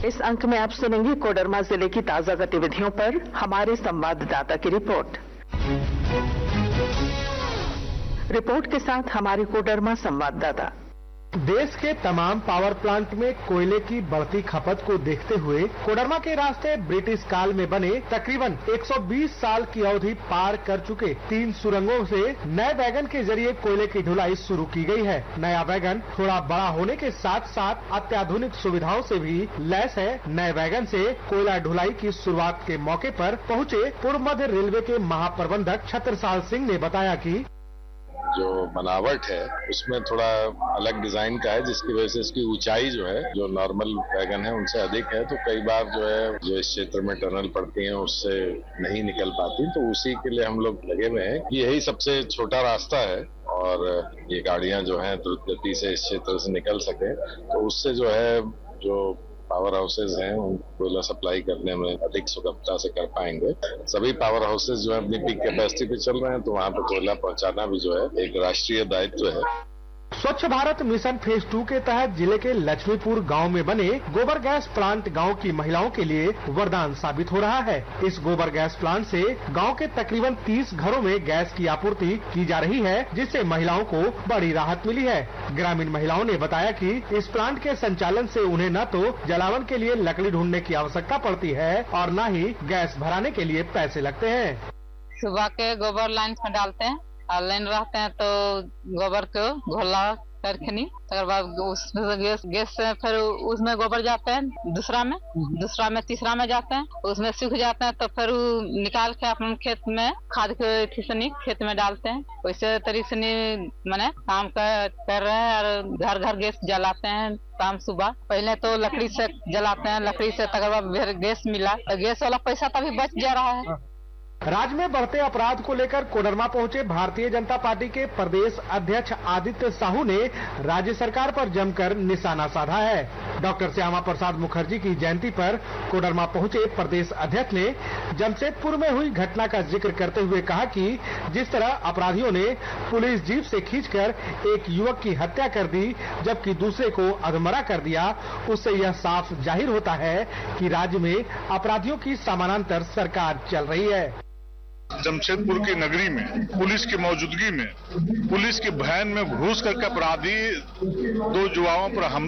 इस अंक में आप सुनेंगे कोडरमा जिले की ताजा गतिविधियों पर हमारे संवाददाता की रिपोर्ट के साथ हमारी कोडरमा संवाददाता। देश के तमाम पावर प्लांट में कोयले की बढ़ती खपत को देखते हुए कोडरमा के रास्ते ब्रिटिश काल में बने तकरीबन 120 साल की अवधि पार कर चुके 3 सुरंगों से नए वैगन के जरिए कोयले की ढुलाई शुरू की गई है। नया वैगन थोड़ा बड़ा होने के साथ साथ अत्याधुनिक सुविधाओं से भी लैस है। नए वैगन से कोयला ढुलाई की शुरुआत के मौके पर पहुंचे पूर्व मध्य रेलवे के महाप्रबंधक छत्रसाल सिंह ने बताया कि जो बनावट है उसमें थोड़ा अलग डिजाइन का है, जिसकी वजह से इसकी ऊंचाई जो है जो नॉर्मल वैगन है उनसे अधिक है, तो कई बार जो है जो इस क्षेत्र में टनल पड़ती हैं उससे नहीं निकल पाती, तो उसी के लिए हम लोग लगे हुए हैं कि यही सबसे छोटा रास्ता है और ये गाड़ियां जो है द्रुत गति से इस क्षेत्र से निकल सके, तो उससे जो है जो पावर हाउसेज हैं उन कोयला सप्लाई करने में अधिक सुगमता से कर पाएंगे। सभी पावर हाउसेज जो है अपनी पीक कैपेसिटी पे चल रहे हैं, तो वहाँ पे कोयला पहुँचाना भी जो है एक राष्ट्रीय दायित्व है। स्वच्छ भारत मिशन फेज 2 के तहत जिले के लक्ष्मीपुर गांव में बने गोबर गैस प्लांट गांव की महिलाओं के लिए वरदान साबित हो रहा है। इस गोबर गैस प्लांट से गांव के तकरीबन 30 घरों में गैस की आपूर्ति की जा रही है, जिससे महिलाओं को बड़ी राहत मिली है। ग्रामीण महिलाओं ने बताया कि इस प्लांट के संचालन से उन्हें न तो जलावन के लिए लकड़ी ढूंढने की आवश्यकता पड़ती है और न ही गैस भराने के लिए पैसे लगते हैं। सुबह के गोबर लाइन में डालते हैं और लाइन रहते हैं तो गोबर को घोला करके तकर बाद उसमें गैस से फिर उसमें गोबर जाते हैं दूसरा में तीसरा में जाते हैं, उसमें सूख जाते हैं तो फिर निकाल के अपन खेत में खाद के खेत में डालते हैं। वैसे तरीके से मैंने काम कर रहे हैं और घर घर गैस जलाते हैं शाम सुबह। पहले तो लकड़ी से जलाते हैं, लकड़ी से तकर बाद गैस मिला, गैस वाला पैसा तभी बच जा रहा है। राज्य में बढ़ते अपराध को लेकर कोडरमा पहुंचे भारतीय जनता पार्टी के प्रदेश अध्यक्ष आदित्य साहू ने राज्य सरकार पर जमकर निशाना साधा है। डॉक्टर श्यामा प्रसाद मुखर्जी की जयंती पर कोडरमा पहुंचे प्रदेश अध्यक्ष ने जमशेदपुर में हुई घटना का जिक्र करते हुए कहा कि जिस तरह अपराधियों ने पुलिस जीप से खींचकर एक युवक की हत्या कर दी जबकि दूसरे को अधमरा कर दिया, उससे यह साफ जाहिर होता है कि राज्य में अपराधियों की समानांतर सरकार चल रही है। जमशेदपुर की नगरी में पुलिस की मौजूदगी में पुलिस की वैन में घुस करके अपराधी 2 युवाओं पर हमला